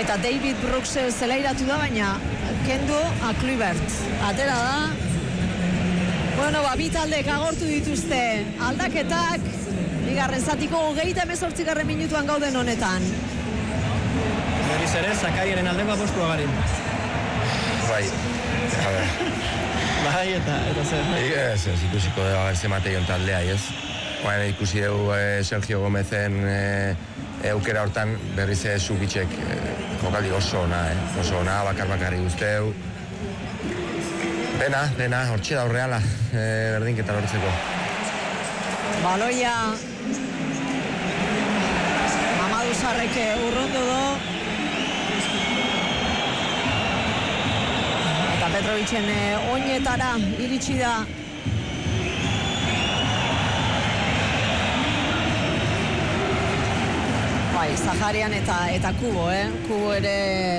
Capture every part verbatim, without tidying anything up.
Eta David Brooks zelairatu da, baina kendu a Kluivert. Atera da. Bueno, ba, bi taldek agortu dituzte aldaketak. Bigarren zatiko hogeita hemezortzigarren minutuan gauden honetan. Berriz ere, Zakariaren aldeko apostua gari. Bai, a ber. Bai, eta, eta zer. Ez, ez, ikusiko da, ez emateion taldea, ez. Baina ikusi dugu eh, Sergio Gomezen eh, eukera hortan berriz ez Zubicek eh, jokaldi oso ona, eh? Oso ona, bakar-bakarri guzteu. Dena, dena, hortxe da horreala, eh, berdinketa lortzeko. Baloia Mamadou Sarreke urrundu do. Eta Petrovicen eh, oinetara iritsi da. Bai, Zaharian eta eta Kubo, eh? Kubo ere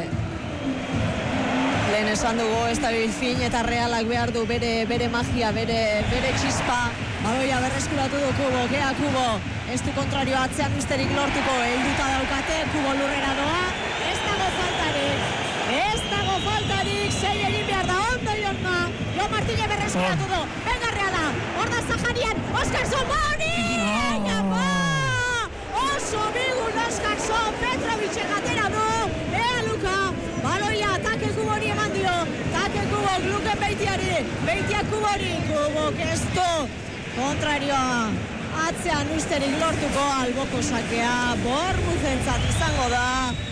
lehen esan dugu ez da bilfin eta Realak behar du bere, bere magia, bere, bere txispa. Baloia berreskuratu du Kubo, gea Kubo. Ez du kontrario atzean usterik lortuko, helduta daukate, Kubo lurrera doa. Ez dago faltarik, ez dago faltarik, sei egin behar da, ondo Jonma. Jon Martínez berreskuratu du, venga Reala, hor da Zaharian, Oskarson, Boni! Gapa! Oso bigun Oskarson, Petrovicek atera du, ea Luka, baloia, take Kubori eman dio, take Kubo, Luken beitiari, beitia Kubori, Kubo kesto, kontrarioa, atzean usterik lortuko alboko sakea, Bournemouthentzat izango da,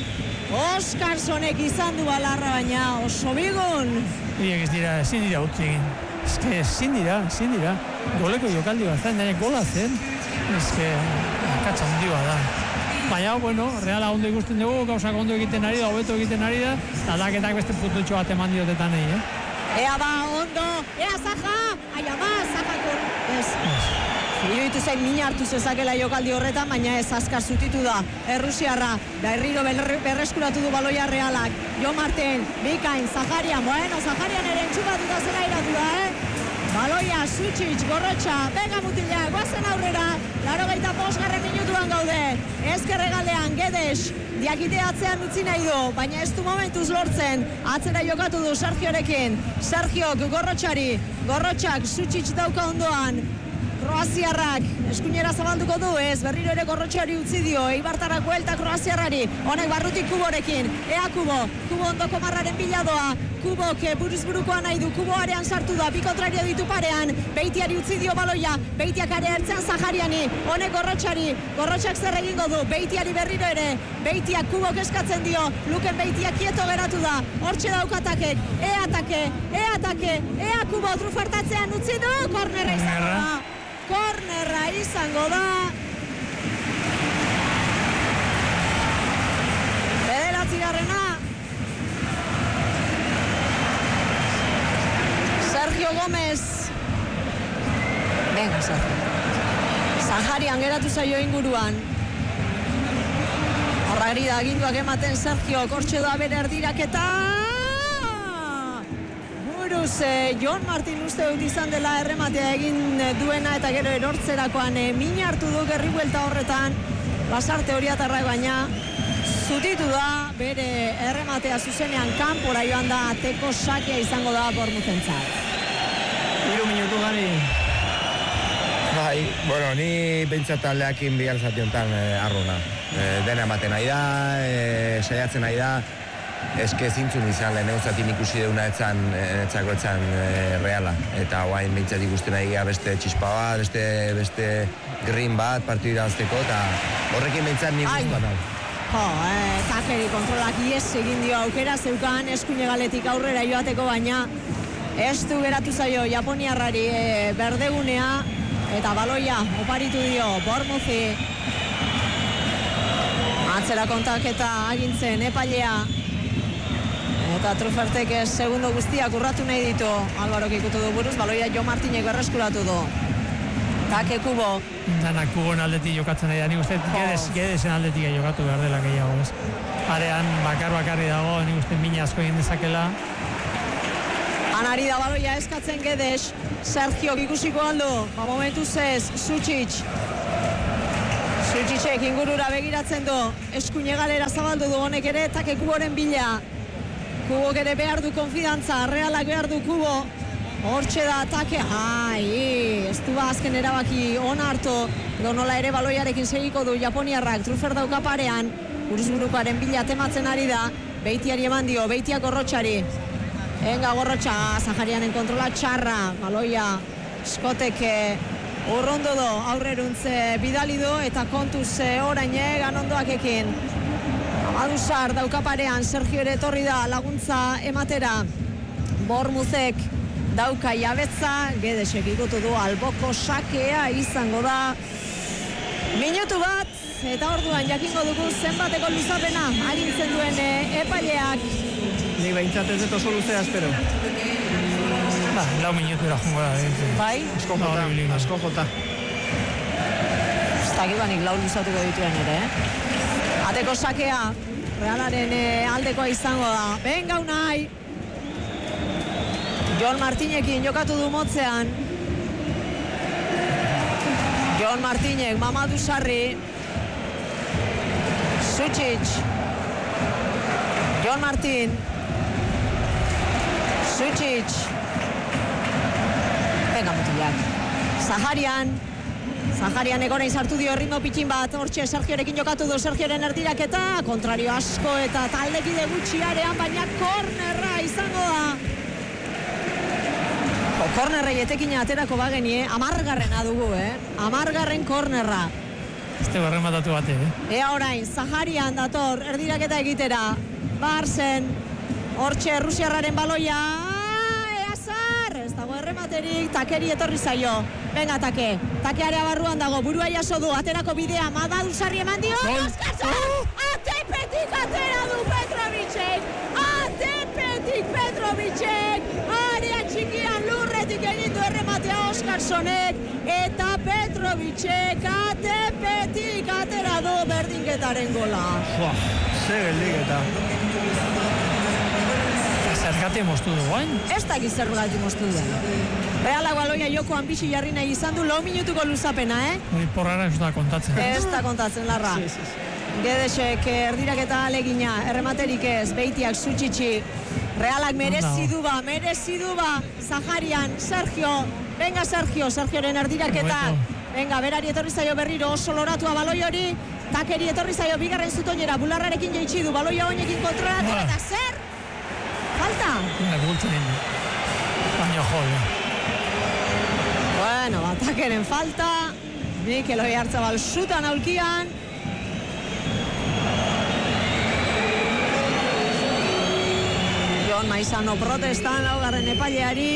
Oskarsonek izan du balarra baina, oso bigun. Iek ez dira, ezin dira utzi egin, ezke ezin dira, ezin dira, goleko jokaldi bat zen, gola zen, ezke akatsa handia da. Baina, bueno, Reala ondo ikusten dugu, gauzak ondo egiten ari da, hobeto egiten ari da, eta aldaketak beste pututxo bat eman diotetan egin, eh? Ea ba, ondo, ea Zaha, aia ba, Zahako, ez. Iruditu zain mina hartu zezakela jokaldi horretan, baina ez azkar zutitu da, Errusiarra, da herriro berreskuratu du baloia Realak, Jon Martin, bikain, Zaharian, bueno, Zaharian ere entxugatu da zela iratu da, eh? Baloia, Sučić, Gorrotxa, venga mutila, guazen aurrera, laurogeita bosgarren minutuan gaude, ezkerregalean, Guedes, diakiteatzean utzi nahi du, baina ez du momentuz lortzen, atzera jokatu du Sergiorekin, Sergiok Gorrotxari, Gorrotxak, Sučić dauka ondoan, Kroaziarrak, eskuinera zabalduko du, ez, berriro ere Gorrotxari utzi dio, Eibartarrak buelta Kroaziarrari, honek barrutik Kuborekin, ea Kubo, Kubo ondoko marraren biladoa, Kubok buruz burukoa nahi du, Kubo arean sartu da, bi kontrario ditu parean, Beitiari utzi dio baloia, Beitiak are ertzean Zahariani, honek Gorrotxari, Gorrotxak zer egingo du, Beitiari berriro ere, Beitiak Kubok eskatzen dio, Luken Beitiak kieto geratu da, hortxe daukatakek, ea atake, ea atake, ea Kubo trufartatzean utzi du, kornerra izango da, kornerra izango da, bederatzigarrena, Sergio Gómez. Venga, Sergio. Zaharian geratu zaio inguruan. Horrari da aginduak ematen Sergio, kortxe da bere erdiraketa. Buruz, eh, Jon Martin uste dut izan dela errematea egin duena eta gero erortzerakoan eh, min hartu du gerri buelta horretan. Lasarte horiatarrak baina zutitu da, bere errematea zuzenean kanpora joan da, teko sakea izango da Bournemouthentzat. Hiru minutu gari. Bai, bueno, ni behintzat taldeakin bigar zati honetan eh, arruna. Eh, dena ematen nahi da, eh, saiatzen nahi da, eske zintzun izan lehen egozatin ikusi deuna etzan, etzako etzan eh, Reala. Eta guain behintzat ikusten nahi beste txispa bat, beste, beste green bat partidu irazteko, eta horrekin behintzat nik guztuan hau. Jo, eh, Takeri kontrolak ies egin dio aukera zeukan eskuine galetik aurrera joateko, baina ez du geratu zaio japoniarrari eh, berdegunea eta baloia oparitu dio Bournemouthi. Atzera kontaketa agintzen epailea eta Trufertek segundo guztiak urratu nahi ditu. Alvarok ikutu du buruz, baloia Jon Martinek berreskuratu du. Take Kubo. Danak Kubon aldetik jokatzen nahi da, nik uste Guedes, Guedesen aldetik jokatu behar dela gehiago, ez? Arean bakar-bakarri dago, nik uste mina asko egin dezakela. Anari da baloia eskatzen Guedes, Sergio ikusiko aldo, ba momentuz ez, Sučić. Sutsitsek ingurura begiratzen du, eskuine galera zabaldu du honek ere, take Kuboren bila. Kubok ere behar du konfidantza, Realak behar du Kubo. Hortxe da atake, ai, ez du azken erabaki ona hartu, edo nola ere baloiarekin segiko du Japoniarrak, Trufer dauka parean, buruzburukoaren bila tematzen ari da, Beitiari eman dio, Beitia Gorrotxari. Enga Gorrotxa, Zaharianen kontrola txarra, baloia, Skotek urrundu du, aurreruntze bidali du, eta kontuz oraine ganondoak ekin. Amadusar dauka parean, Sergio ere etorri da laguntza ematera, Bormuzek dauka jabetza, Gedesek ikutu du alboko sakea izango da. Minutu bat, eta orduan jakingo dugu zenbateko luzapena agintzen duen epaileak. Nik behintzat ez dut oso luzea espero. Ba, lau minutura jungo da. Bai? Asko jota, asko jota. Ez dakit banik lau luzatuko dituen ere, eh? Ateko sakea, Realaren aldekoa izango da. Venga Unai! Jon Martinekin jokatu du motzean. Jon Martinek, Mamadou Sarri. Sutsic. Jon Martin. Sutsic. Venga, mutilak. Zaharian. Zaharian egorein sartu dio erritmo pitxin bat. Hortxe Sergiorekin jokatu du, Sergioren erdiraketa. Kontrario asko eta taldekide gutxiarean, baina kornerra izango da. Kornerrei etekina aterako bagenie, amargarrena dugu, eh? Amargarren kornerra. Ez te barren matatu bate, eh? Ea orain, Zaharian dator, erdiraketa egitera. Barzen, hortxe Rusiarraren baloia. Ea zar! Ez dago errematerik, takeri etorri zaio. Venga, take. Takearea barruan dago, burua jaso du, aterako bidea, Mamadou Sarri eman dio. Oskarson! Atepetik atera du Petrovicek! Atepetik Petrovicek! Area txikian lurretik egin du errematea Oskarsonek, eta Petrovicek atepetik atera du berdinketaren gola. Joa, ze geldiketa. Zergatik moztu du, guain? Ez dakit zergatik moztu du. Realak baloia jokoan bixi jarri nahi izan du, lau minutuko luzapena, eh? Hori porrara ez da kontatzen. Ez da kontatzen, Larra. Gedesek erdiraketa alegina, errematerik ez, Beitiak, Sutsitsi. Realak merezi du ba, merezi du ba, Zaharian, Sergio. Venga, Sergio, Sergioren erdiraketa. Venga, berari etorri zaio berriro, oso loratua baloi hori. Takeri etorri zaio bigarren zutoinera, bularrarekin jaitsi du, baloia honekin kontrolatu, eta zer? Falta? Ina, gultzen egin. Baina jode. Bueno, Takeren falta. Mikel Oyarzabal sutan aulkian. Jon Maizano protestan laugarren epaileari.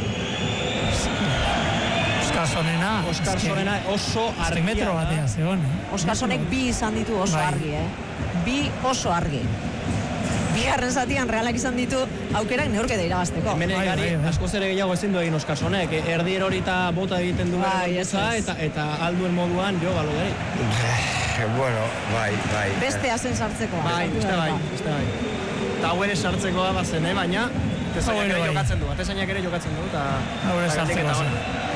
Oscarsonena. Oscarsonena oso argia. Metro batea zegoen. Oscarsonek bi izan ditu oso argi, eh? Bi oso argi. Bigarren zatian Realak izan ditu aukerak neurketa irabazteko. Hemen egari askoz ere gehiago ezin du egin Oscarsonek. Erdi erorita bota egiten du eta, eta alduen moduan jo galo gari. Bueno, bai, bai. Bestea zen sartzeko. Bai, beste bai, beste bai. Eta hau ere sartzekoa bazen, eh? Baina atezainak ere jokatzen du. Atezainak ere jokatzen du. Hau ere sartzeko zen.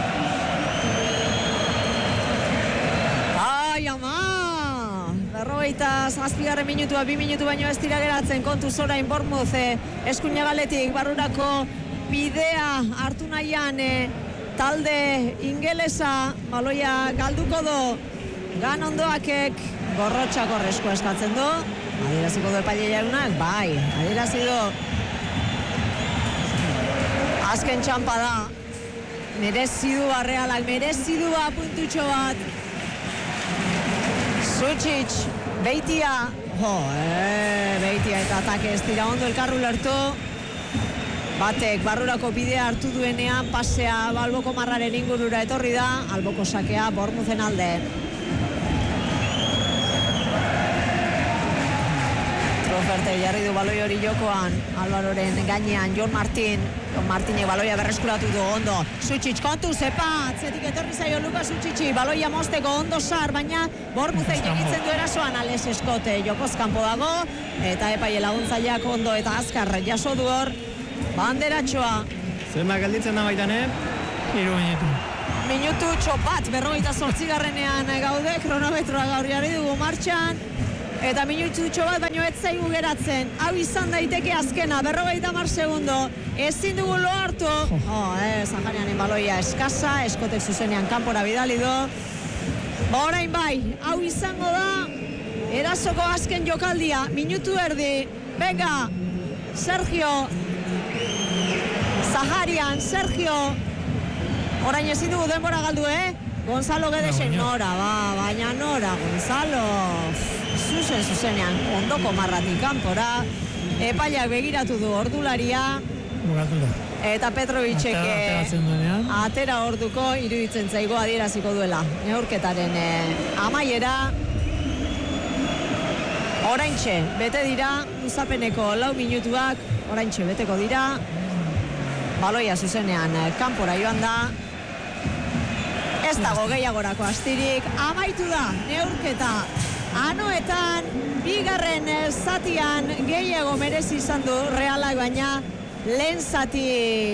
Ai, ama! Berrogeita zazpigarren minutua, bi minutu baino ez dira geratzen, kontuz orain Bournemouth eskuina galetik barrurako bidea hartu nahian talde ingelesa, baloia galduko du Ganondoakek, Gorrotxa korresko eskatzen du, adieraziko du epaile jaunak, bai, adierazi du. Azken txampa da, merezi du Realak, merezi du puntutxo bat. Sutsic, Beitia, jo, eh, Beitia eta atake ez dira ondo elkarru lertu. Batek barrurako bidea hartu duenean, pasea alboko marraren ingurura etorri da, alboko sakea Bournemouthen alde. Troferte jarri du baloi hori jokoan, Alvaroren gainean, Jon Martin, Jon Martinek baloia berreskuratu du ondo. Sutsic kontu zepa, atzetik etorri zaio Luka Sutsitsi, baloia mozteko ondo sar, baina Bournemouthek egitzen du erasoan Alex Scott jokoz kanpo dago, eta epaile laguntzaileak ondo eta azkar jaso du hor, banderatxoa. Zenba gelditzen da baitan, eh? Hiru minutu. minututxo bat, berrogeita zortzigarrenean gaude, kronometroa gaur jarri dugu martxan, eta minututxo bat, baino ez zaigu geratzen. Hau izan daiteke azkena, berrogeita hamar segundo, ezin dugu lo hartu. Oh, eh, Zaharianen baloia eskasa, eskotek zuzenean kanpora bidali do. Ba, orain bai, hau izango da, erasoko azken jokaldia, minutu erdi, venga, Sergio, Zaharian, Sergio, orain ezin dugu denbora galdu, eh? Gonzalo Gedesen nora, ba, baina nora, Gonzalo, zuzen zuzenean, ondoko marratik kanpora, epaiak begiratu du ordularia, eta Petrovicek atera orduko iruditzen zaigo adieraziko duela. Neurketaren eh, amaiera, oraintxe, bete dira, uzapeneko lau minutuak, oraintxe beteko dira, baloia zuzenean kanpora joan da, ez dago gehiagorako astirik, amaitu da neurketa. Anoetan, bigarren zatian gehiago merezi izan du Realak, baina lehen zati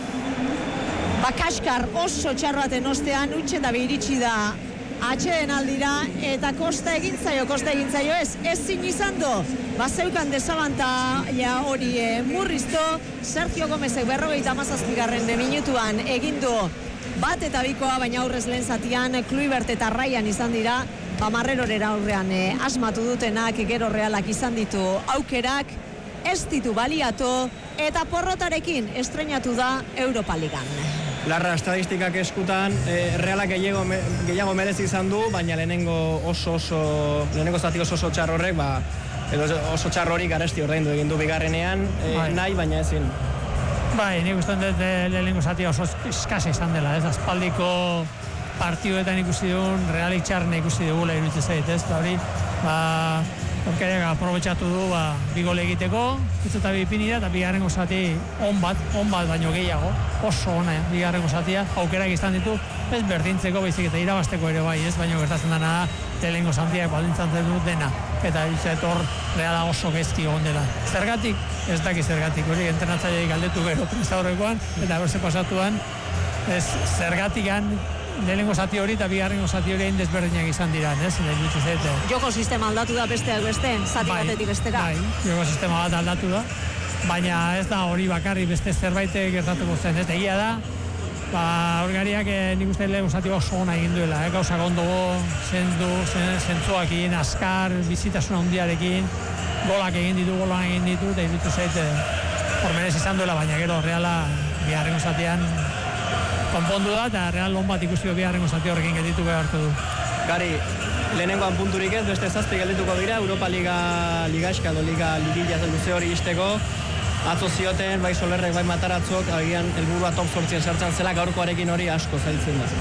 bakaskar oso txarraten ostean utxen da iritsi da atxeden aldira, eta kosta egintzaio, kosta egintzaio ez, ezin izan du, bazeukan desabantaia hori e, murrizto, Sergio Gomezek berrogeita hamazazpigarren minutuan egin du bat eta bikoa, baina aurrez lehen zatian Kluivert eta Ryan izan dira, Bamarrerorera aurrean e, asmatu dutenak, gero Realak izan ditu aukerak, ez ditu baliatu, eta porrotarekin estrenatu da Europa Ligan. Larra, estadistikak eskutan, eh, Realak gehiago, me, gehiago merezi izan du, baina lehenengo oso oso, lehenengo zatik oso oso txar horrek, ba, edo oso txar hori garesti ordaindu egin du bigarrenean, eh, bai. Nahi, baina ezin. Bai, nik uste dut lehenengo zati oso eskase izan dela, ez, aspaldiko partioetan ikusi dugun, Realik txarne ikusi dugula iruditzen zait, ez, da hori, ba, Orkereak aprobetxatu du, ba, bi gole egiteko, ez eta bi ipini da, eta bigarrengo zati on bat, on bat baino gehiago, oso ona, bigarrengo zatia, aukerak izan ditu, ez berdintzeko, baizik eta irabasteko ere bai, ez, baino gertatzen dana da, lehenengo zantiak baldintzatzen du dena, eta hor Reala oso gezki egon dela. Zergatik? Ez daki zergatik, hori entrenatzaileak galdetu gero prestaurrekoan, eta berze pasatuan, ez zergatikan, lehenengo zati hori eta bigarrengo zati hori egin desberdinak izan dira, ez? Joko sistema aldatu da besteak beste, zati bai, batetik bestera. Bai, joko sistema bat aldatu da, baina ez da hori bakarri beste zerbait gertatuko zen, ez? Egia da, ba, Orgariak eh, nik uste lehenengo zati oso ona egin duela, eh? Gauzak ondo zendu, zentzuakin, askar, bizitasuna handiarekin, golak egin ditu, golak egin ditu, eta iruditu zait, hor merez izan duela, baina gero Reala bigarrengo zatian konpondu da, eta Real on bat ikusi bigarrengo zati horrekin gelditu beharko du. Gari, lehenengoan punturik ez, beste zazpi geldituko dira, Europa Liga, Ligaxka, edo Liga Ligilla luze hori izteko, atzo zioten, bai Solerrek, bai Mataratzok, agian helburua top zortzien sartzen zela, gaurkoarekin hori asko zailtzen da.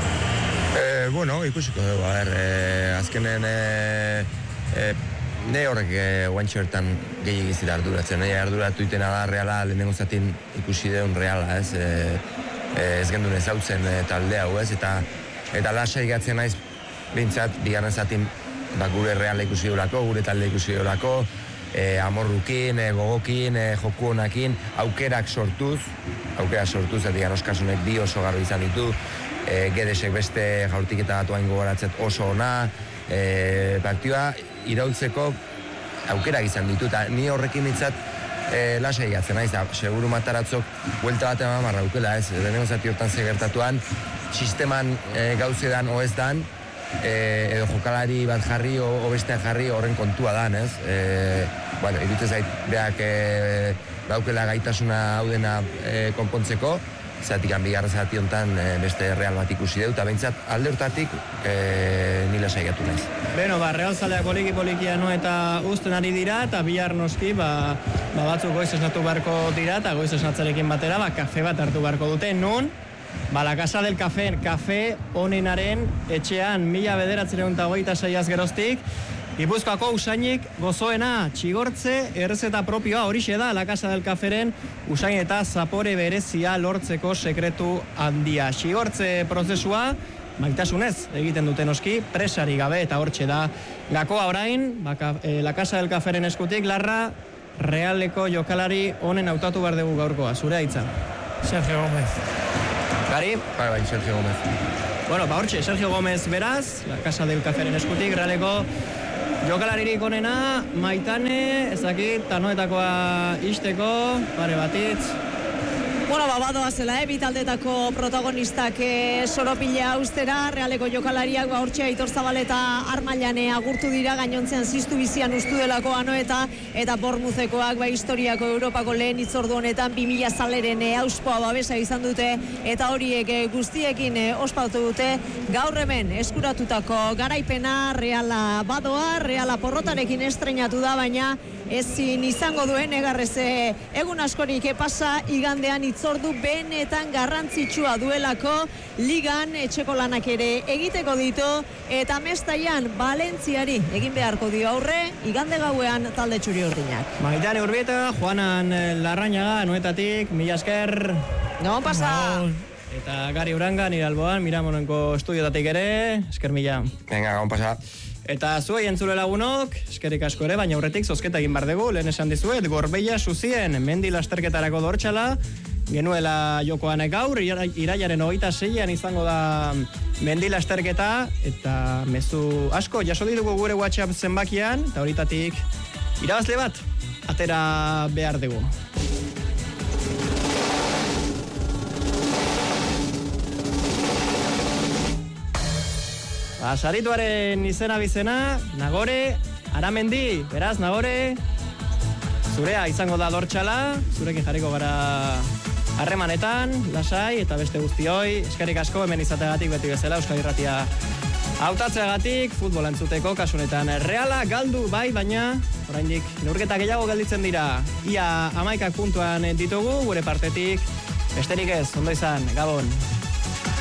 Eh, bueno, ikusiko dugu, a ber, eh, azkenen eh, eh, ne horrek eh, guantxo bertan gehiagiz dira arduratzen, nahi arduratu itena da Reala, lehenengo zatin ikusi deun Reala, ez, eh, ez gendun ezautzen e, talde hau, ez, eta eta lasai gatzen naiz bintzat, bigarren zatin ba, gure Reala ikusi durako, gure talde ikusi durako, e, amorrukin, e, gogokin, e, joku honakin, aukerak sortuz, aukerak sortuz, eta Oskasunek bi oso garro izan ditu, e, Gedesek beste jaurtik eta batuain gogoratzet oso ona, e, partioa iraultzeko aukerak izan ditu, eta ni horrekin bintzat, E, lasai gatzen naiz, seguru Mataratzok buelta bat eman marra dukela, ez, lehenengo zati hortan ze gertatuan, sisteman e, gauzedan o ez dan, e, edo jokalari bat jarri o, o bestean jarri horren kontua dan, ez, e, bueno, iruditzen zait beak e, daukela gaitasuna hau dena e, konpontzeko, zatik bigarren zati honetan e, beste Real bat ikusi dut, eta behintzat alde hortatik e, nila saigatu naiz. Beno, ba, Real zaleak poliki-polikia no eta uzten ari dira, eta bihar noski, ba, ba batzuk goiz esnatu beharko dira, eta goiz esnatzarekin batera, ba, kafe bat hartu beharko dute, nun, ba, la Casa del Café, kafe honenaren etxean, mila bederatzireun eta hogeita seiaz geroztik, Gipuzkoako usainik gozoena, txigortze, errezeta propioa horixe da, la Casa del Caferen usain eta zapore berezia lortzeko sekretu handia. Txigortze prozesua, maitasunez egiten duten oski, presari gabe eta hortxe da. Gakoa orain, baka, eh, la Casa del Caferen eskutik, Larra, Realeko jokalari honen hautatu behar dugu gaurkoa, zure haitza. Sergio Gómez. Gari? Bai, bai, Sergio Gomez. Bueno, ba hortxe, Sergio Gomez beraz, La Casa del Caferen eskutik, Realeko jokalaririk onena, Maitane, ezakit, tanoetakoa isteko, pare batitz. Bueno, ba, badoa zela, eh? Bitaldetako protagonistak eh, soropila austera, Realeko jokalariak, ba, hortxe Aitor Zabaleta Armailane agurtu dira, gainontzean ziztu bizian ustu delako Anoeta, eta Bormuzekoak, ba, historiako Europako lehen itzordu honetan, bi mila zaleren eh, auspoa babesa izan dute, eta horiek eh, guztiekin eh, ospatu dute, gaur hemen eskuratutako garaipena, Reala badoa, Reala porrotarekin estrenatu da, baina ezin izango duen egarreze egun askorik pasa igandean itzordu benetan garrantzitsua duelako ligan etxeko lanak ere egiteko ditu eta Mestaian Valentziari egin beharko dio aurre igande gauean talde txuri urdinak. Maitane Urbieta, Juanan Larrañaga, Anoetatik, mila esker. No pasa. No. Eta Gari Uranga, nire alboan, Miramonenko estudiotatik ere, esker mila. Venga, gaun pasa. Eta zuei entzule lagunok, eskerik asko ere, baina aurretik zozketa egin bar dugu, lehen esan dizuet, Gorbeia Suzien, mendi lasterketarako dortxala, genuela jokoan gaur, iraiaren hogeita seian izango da mendi lasterketa, eta mezu asko, jaso ditugu gure WhatsApp zenbakian, eta horitatik irabazle bat, atera behar dugu. Ba, sarituaren izena bizena, Nagore, Aramendi, beraz, Nagore, zurea izango da dortxala, zurekin jarriko gara harremanetan, lasai, eta beste guztioi, eskerrik asko hemen izateagatik beti bezala, Euskadi Irratia hautatzeagatik, futbol entzuteko, kasunetan Reala galdu bai, baina oraindik neurketa gehiago gelditzen dira, ia hamaikak puntuan ditugu, gure partetik, besterik ez, ondo izan, Gabon.